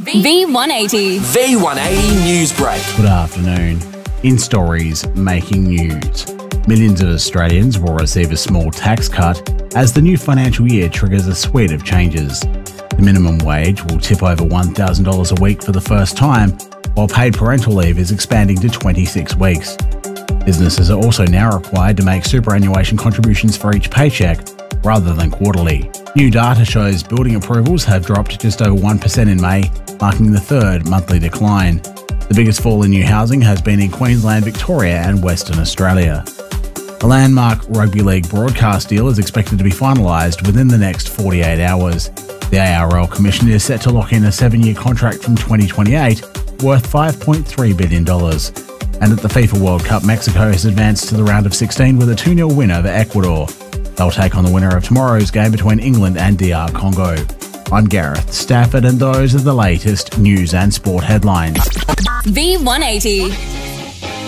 V180. V180 News Break. Good afternoon. In stories making news, millions of Australians will receive a small tax cut as the new financial year triggers a suite of changes. The minimum wage will tip over $1,000 a week for the first time, while paid parental leave is expanding to 26 weeks. Businesses are also now required to make superannuation contributions for each paycheck rather than quarterly. New data shows building approvals have dropped just over 1% in May, marking the third monthly decline. The biggest fall in new housing has been in Queensland, Victoria and Western Australia. A landmark rugby league broadcast deal is expected to be finalised within the next 48 hours. The ARL Commission is set to lock in a 7-year contract from 2028 worth $5.3 billion. And at the FIFA World Cup, Mexico has advanced to the round of 16 with a 2-0 win over Ecuador. They'll take on the winner of tomorrow's game between England and DR Congo. I'm Gareth Stafford and those are the latest news and sport headlines. V180.